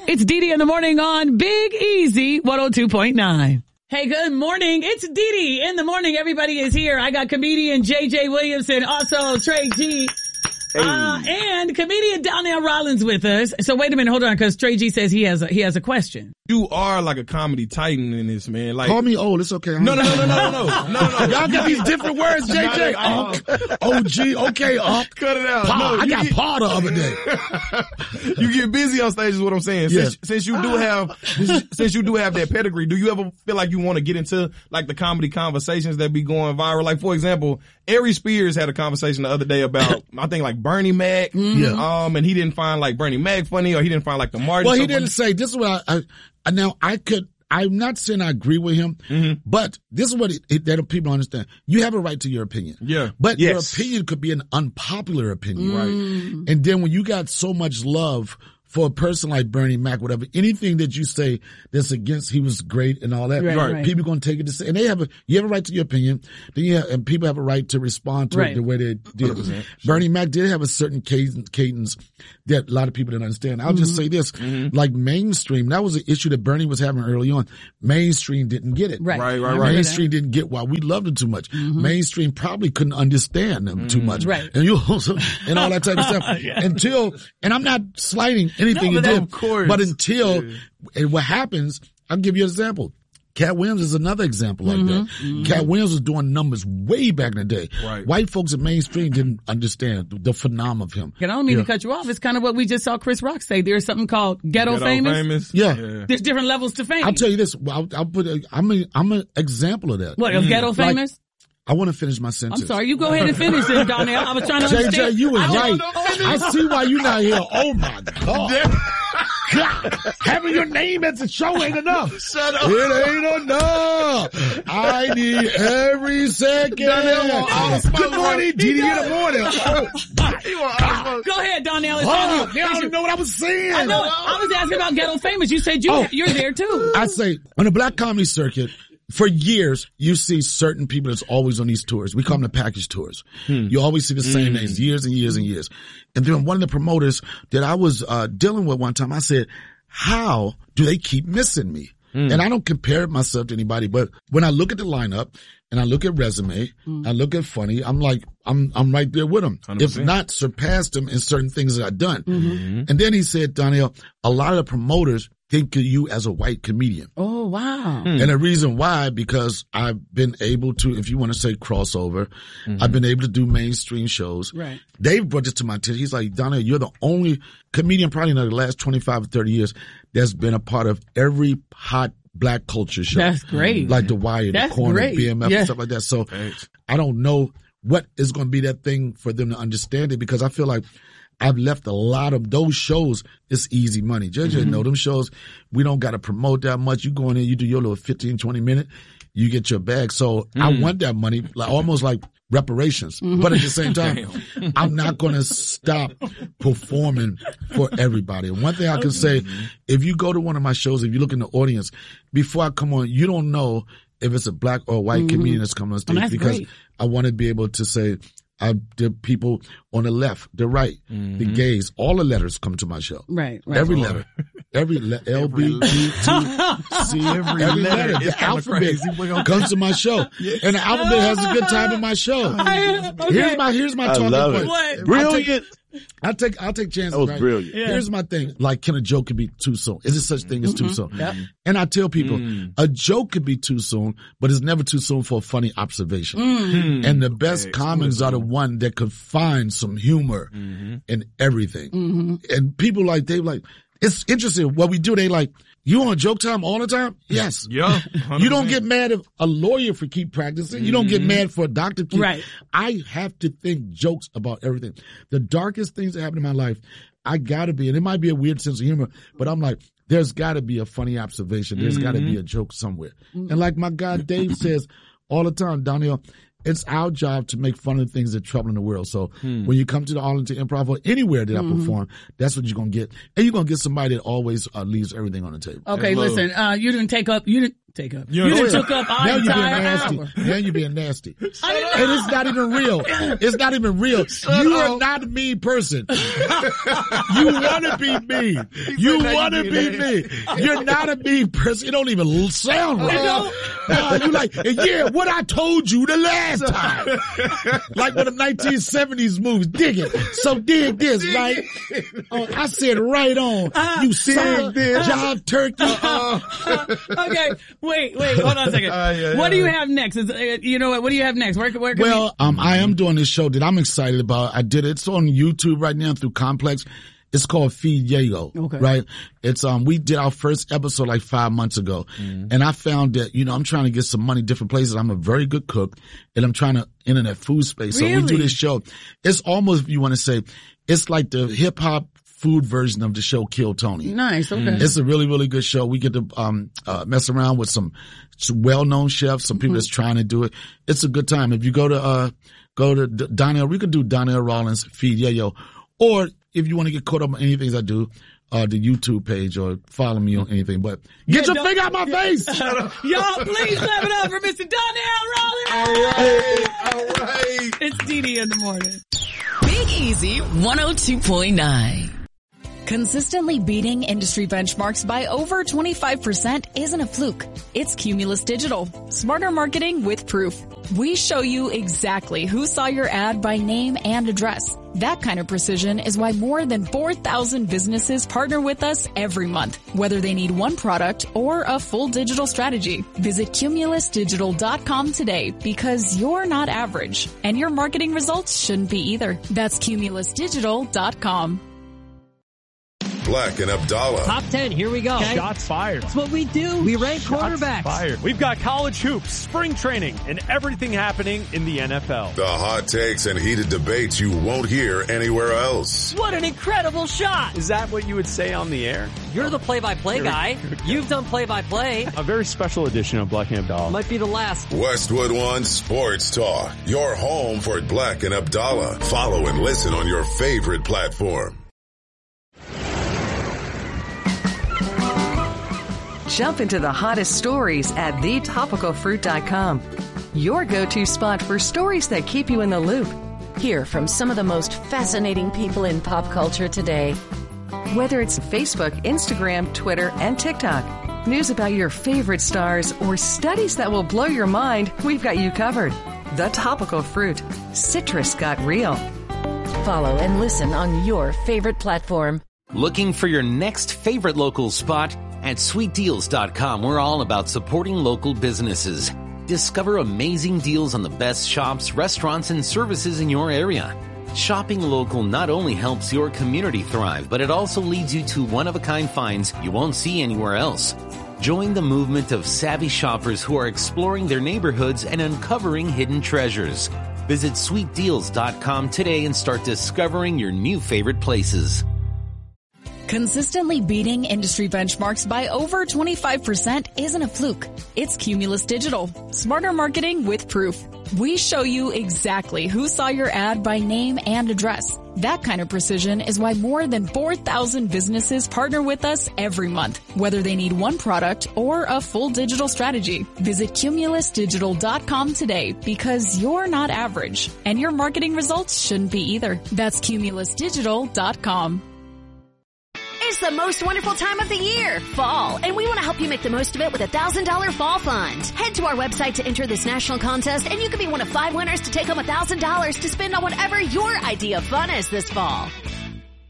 It's Dee in the morning on Big Easy 102.9. Hey, good morning. It's Dee in the morning. Everybody is here. I got comedian JJ Williamson, also Trey G. Hey. And comedian Donnell Rollins with us. So wait a minute, hold on, because Trey G says he has a question. You are like a comedy titan in this, man. Like, call me old. It's okay. No. Y'all got these different words, JJ. OG. Okay, cut it out. I got Paul the other day. You get busy on stage is what I'm saying. Yes. Since you do have that pedigree, do you ever feel like you want to get into like the comedy conversations that be going viral? Like, for example, Ari Spears had a conversation the other day about, I think, like Bernie Mac. Yeah. And he didn't find like Bernie Mac funny, or he didn't find like the Martin. Well, he didn't say, this is what I'm not saying I agree with him, but this is what that people understand. You have a right to your opinion. Yeah. But your opinion could be an unpopular opinion. Right. And then when you got so much love for a person like Bernie Mac, whatever, anything that you say that's against, he was great and all that, right. People are going to take it to say, and you have a right to your opinion, and people have a right to respond to it the way they did. 100%. Bernie Mac did have a certain cadence that a lot of people didn't understand. I'll just say this, like mainstream, that was an issue that Bernie was having early on. Mainstream didn't get it. Right. Mainstream didn't get why we loved him too much. Mainstream probably couldn't understand him too much. Right. And and all that type of stuff. And I'm not slighting anything he did, but until and what happens, I'll give you an example. Cat Williams is another example like that. Cat Williams was doing numbers way back in the day. Right. White folks in mainstream didn't understand the phenomenon of him. I don't mean to cut you off. It's kind of what we just saw Chris Rock say. There's something called ghetto famous. Yeah. There's different levels to fame. I'll tell you this. I'm an example of that. What, of ghetto famous? I want to finish my sentence. I'm sorry. You go ahead and finish it, Donnell. I was trying to understand. JJ, you was right. I see why you're not here. Oh my God. God, having your name at the show ain't enough. Shut up. It ain't enough. I need every second. Good morning, Didi in the morning. Go ahead, Donnell. I don't know what I was saying. I know. I was asking about ghetto famous. You said you're there too. I say on the black comedy circuit, for years, you see certain people that's always on these tours. We call them the package tours. You always see the same names, years and years and years. And then one of the promoters that I was dealing with one time, I said, how do they keep missing me? And I don't compare myself to anybody, but when I look at the lineup and I look at resume, I look at funny, I'm like, I'm right there with them. 100%. If not surpassed them in certain things that I've done. And then he said, Donnell, a lot of the promoters think of you as a white comedian. Oh, wow. And the reason why, because I've been able to, if you want to say crossover, I've been able to do mainstream shows. Right. Dave brought this to my attention. He's like, Donnell, you're the only comedian probably in the last 25 or 30 years that's been a part of every hot black culture show. That's great. Like The Wire, The Corner, BMF, and stuff like that. So I don't know what is going to be that thing for them to understand it, because I feel like I've left a lot of those shows. It's easy money. JJ know them shows. We don't got to promote that much. You go in there, you do your little 15, 20 minute, you get your bag. So I want that money, like almost like reparations. But at the same time, I'm not going to stop performing for everybody. And one thing I can say, if you go to one of my shows, if you look in the audience, before I come on, you don't know if it's a black or white comedian that's coming on stage, because I want to be able to say, the people on the left, the right, the gays, all the letters come to my show. Right. Every letter. Every L, B, G, T, C, every letter. The alphabet comes to my show. And the alphabet has a good time in my show. Here's my talking point. What? Brilliant. I'll take chances. That was right? brilliant. Yeah. Here's my thing. Like, can a joke be too soon? Is there such thing as too soon? Yep. And I tell people, a joke could be too soon, but it's never too soon for a funny observation. And the best comics are the one that could find some humor in everything. And people it's interesting what we do. They like, you on Joke Time all the time? Yes. Yeah. 100%. You don't get mad if a lawyer for keep practicing. You don't get mad for a doctor keep. Right. I have to think jokes about everything. The darkest things that happen in my life, I gotta be, and it might be a weird sense of humor, but I'm like, there's gotta be a funny observation. There's gotta be a joke somewhere. And like my guy Dave says all the time, Donnell, it's our job to make fun of the things that are troubling the world. So when you come to the Arlington Improv or anywhere that I perform, that's what you're going to get. And you're going to get somebody that always leaves everything on the table. Okay, listen, you didn't take up. You done took up our entire hour. Now you're being nasty. And it's not even real. It's not even real. You are not a mean person. You want to be mean. You want to be mean. You're not a mean person. You don't even sound right. You like, yeah, what I told you the last time. Like one of the 1970s movies. Dig it. So dig this, right? I said right on. You sucker, job turkey. Okay, wait, hold on a second. What do you have next? You know what do you have next? Where can I am doing this show that I'm excited about. I did it. It's on YouTube right now through Complex. It's called Feed Yayo. Okay. Right? It's, we did our first episode like 5 months ago. And I found that, I'm trying to get some money different places. I'm a very good cook and I'm trying to internet food space. Really? So we do this show. It's almost, if you want to say, it's like the hip hop food version of the show Kill Tony. Nice. Okay. It's a really, really good show. We get to, mess around with some well-known chefs, some people that's trying to do it. It's a good time. If you go to Donnell, we could do Donnell Rawlings Feed Yayo. Or if you want to get caught up on anything I do, the YouTube page or follow me on anything, but get your finger out my face. Y'all, please clap it up for Mr. Donnell Rawlings. All right. It's DD in the morning. Big Easy 102.9. Consistently beating industry benchmarks by over 25% isn't a fluke. It's Cumulus Digital. Smarter marketing with proof. We show you exactly who saw your ad by name and address. That kind of precision is why more than 4,000 businesses partner with us every month, whether they need one product or a full digital strategy. Visit cumulusdigital.com today because you're not average and your marketing results shouldn't be either. That's cumulusdigital.com. Black and Abdallah. Top 10, here we go. Okay. Shots fired. That's what we do. We rank quarterbacks. Fired. We've got college hoops, spring training, and everything happening in the NFL. The hot takes and heated debates you won't hear anywhere else. What an incredible shot. Is that what you would say on the air? You're the play-by-play guy. You've done play-by-play. A very special edition of Black and Abdallah. Might be the last. Westwood One Sports Talk. Your home for Black and Abdallah. Follow and listen on your favorite platform. Jump into the hottest stories at thetopicalfruit.com. Your go-to spot for stories that keep you in the loop. Hear from some of the most fascinating people in pop culture today. Whether it's Facebook, Instagram, Twitter, and TikTok, news about your favorite stars, or studies that will blow your mind, we've got you covered. The Topical Fruit. Citrus got real. Follow and listen on your favorite platform. Looking for your next favorite local spot? At sweetdeals.com, we're all about supporting local businesses. Discover amazing deals on the best shops, restaurants, and services in your area. Shopping local not only helps your community thrive, but it also leads you to one-of-a-kind finds you won't see anywhere else. Join the movement of savvy shoppers who are exploring their neighborhoods and uncovering hidden treasures. Visit sweetdeals.com today and start discovering your new favorite places. Consistently beating industry benchmarks by over 25% isn't a fluke. It's Cumulus Digital. Smarter marketing with proof. We show you exactly who saw your ad by name and address. That kind of precision is why more than 4,000 businesses partner with us every month, whether they need one product or a full digital strategy. Visit cumulusdigital.com today because you're not average and your marketing results shouldn't be either. That's cumulusdigital.com. It's the most wonderful time of the year, fall, and we want to help you make the most of it with a $1,000 fall fund. Head to our website to enter this national contest, and you can be one of 5 winners to take home $1,000 to spend on whatever your idea of fun is this fall.